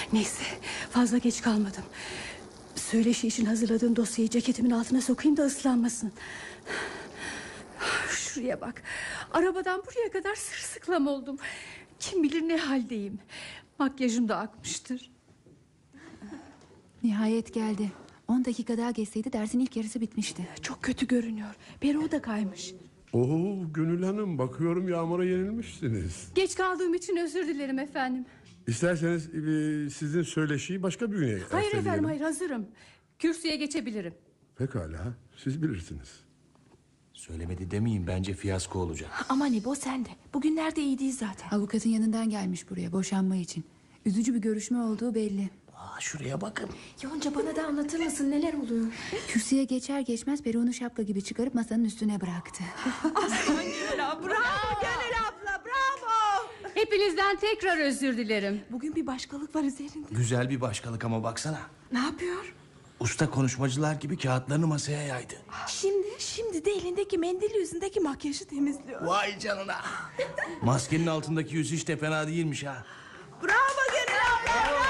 Neyse, fazla geç kalmadım. Söyleşi için hazırladığım dosyayı ceketimin altına sokayım da ıslanmasın. Şuraya bak. Arabadan buraya kadar sırılsıklam oldum. Kim bilir ne haldeyim. Makyajım da akmıştır. Nihayet geldi. 10 dakika daha geçseydi dersin ilk yarısı bitmişti. Çok kötü görünüyor. Peruğu da kaymış. Oo, Gönül Hanım, bakıyorum yağmura yenilmişsiniz. Geç kaldığım için özür dilerim efendim. İsterseniz sizin söyleşiyi başka bir güne Hayır erteleyelim. efendim, hayır, hazırım. Kürsüye geçebilirim. Pekala, siz bilirsiniz. Söylemedi demeyin, bence fiyasko olacak. Aman İbo, sen de. Bugünlerde iyi değil zaten. Avukatın yanından gelmiş buraya boşanma için. Üzücü bir görüşme olduğu belli. Şuraya bakın. Yonca, bana da anlatır mısın, neler oluyor? Kürsüye geçer geçmez peruğunu şapka gibi çıkarıp masanın üstüne bıraktı. Bravo Gönül abla, bravo. Hepinizden tekrar özür dilerim. Bugün bir başkalık var üzerinde. Güzel bir başkalık ama baksana. Ne yapıyor? Usta konuşmacılar gibi kağıtlarını masaya yaydı. Şimdi de elindeki mendil yüzündeki makyajı temizliyor. Vay canına. Maskenin altındaki yüz hiç de fena değilmiş ha. Bravo Gönül abla.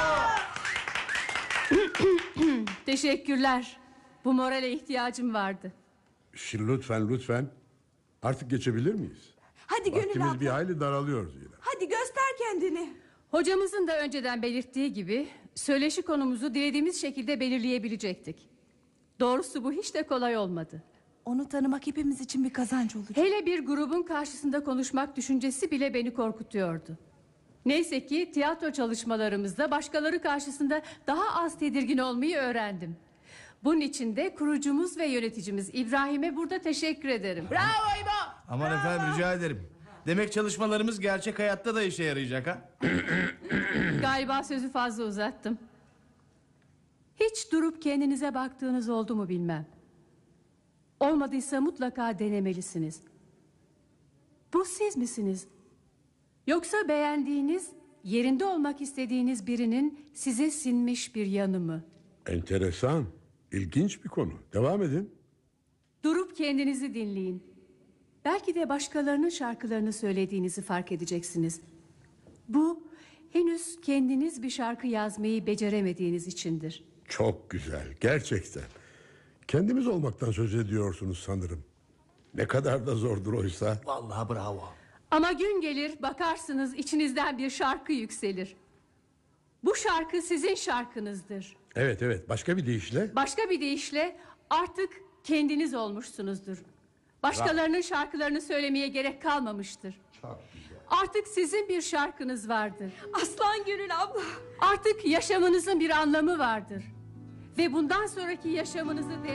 Teşekkürler. Bu morale ihtiyacım vardı. Lütfen. Artık geçebilir miyiz? Hadi Gönül Vaktimiz abla. bir hayli daralıyor zira. Hadi göster kendini. Hocamızın da önceden belirttiği gibi söyleşi konumuzu dilediğimiz şekilde belirleyebilecektik. Doğrusu bu hiç de kolay olmadı. Onu tanımak hepimiz için bir kazanç olacak. Hele bir grubun karşısında konuşmak düşüncesi bile beni korkutuyordu. Neyse ki tiyatro çalışmalarımızda başkaları karşısında daha az tedirgin olmayı öğrendim. Bunun için de kurucumuz ve yöneticimiz İbrahim'e burada teşekkür ederim. Bravo İbo. Aman efendim, rica ederim. Demek çalışmalarımız gerçek hayatta da işe yarayacak ha? Galiba sözü fazla uzattım. Hiç durup kendinize baktığınız oldu mu bilmem. Olmadıysa mutlaka denemelisiniz. Bu siz misiniz? Yoksa beğendiğiniz, yerinde olmak istediğiniz birinin size sinmiş bir yanı mı? Enteresan, ilginç bir konu. Devam edin. Durup kendinizi dinleyin. Belki de başkalarının şarkılarını söylediğinizi fark edeceksiniz. Bu henüz kendiniz bir şarkı yazmayı beceremediğiniz içindir. Çok güzel, gerçekten. Kendimiz olmaktan söz ediyorsunuz sanırım. Ne kadar da zordur oysa. Vallahi bravo. Ama gün gelir bakarsınız içinizden bir şarkı yükselir. Bu şarkı sizin şarkınızdır. Evet, başka bir deyişle. Başka bir deyişle artık kendiniz olmuşsunuzdur. Başkalarının şarkılarını söylemeye gerek kalmamıştır. Çok güzel. Artık sizin bir şarkınız vardır. Aslan Gönül abla. Artık yaşamınızın bir anlamı vardır. Ve bundan sonraki yaşamınızı